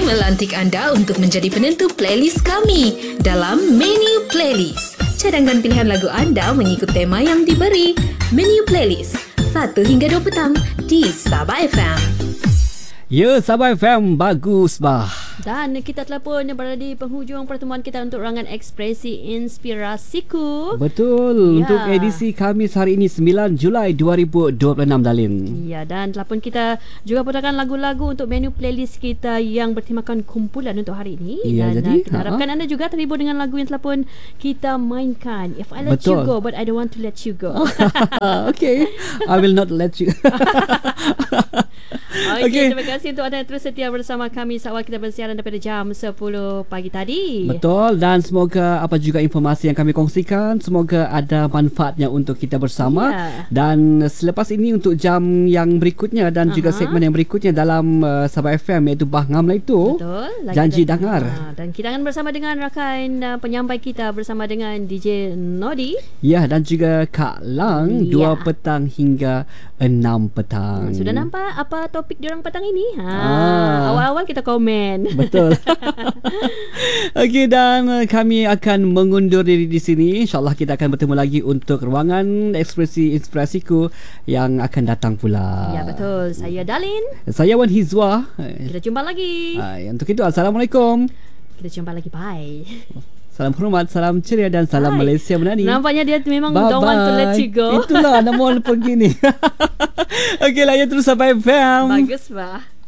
melantik anda untuk menjadi penentu playlist kami dalam Menu Playlist. Cadangkan pilihan lagu anda mengikut tema yang diberi. Menu Playlist 1 hingga 2 petang di Sabah FM. Ya, Sabah FM, bagus bah. Dan kita telah pun berada di penghujung pertemuan kita untuk rangan Ekspresi Inspirasiku. Betul, untuk edisi Khamis hari ini 9 Julai 2026, Dalin. Ya, dan telah pun kita juga putarkan lagu-lagu untuk menu playlist kita yang bertemakan kumpulan untuk hari ini. Ya, dan jadi kita harapkan anda juga terhibur dengan lagu yang telah pun kita mainkan. If I let you go, but I don't want to let you go. Okay, I will not let you. Okay, terima kasih untuk anda yang terus setia bersama kami saat kita bersiaran daripada jam 10 pagi tadi. Betul, dan semoga apa juga informasi yang kami kongsikan, semoga ada manfaatnya untuk kita bersama. Dan selepas ini untuk jam yang berikutnya dan juga segmen yang berikutnya dalam Sabah FM, iaitu Bah Ngamla itu. Betul, Janji Dengar. Dan kita akan bersama dengan rakan penyampai kita bersama dengan DJ Nodi. Ya, dan juga Kak Lang 2 petang hingga 6 petang. Sudah nampak apa topik diorang petang ini? Awal-awal kita komen. Betul. Okey, dan kami akan mengundur diri di sini. InsyaAllah kita akan bertemu lagi untuk ruangan Ekspresi Inspirasiku yang akan datang pula. Ya, betul. Saya Dalin. Saya Wan Hizwa. Kita jumpa lagi. Untuk itu, Assalamualaikum. Kita jumpa lagi. Bye. Salam hormat, salam ceria dan salam Malaysia menani. Nampaknya dia memang bye don't want to let you go. Itulah nama pergi ni. Okeylah, ya terus sampai FM. Bagus, bah.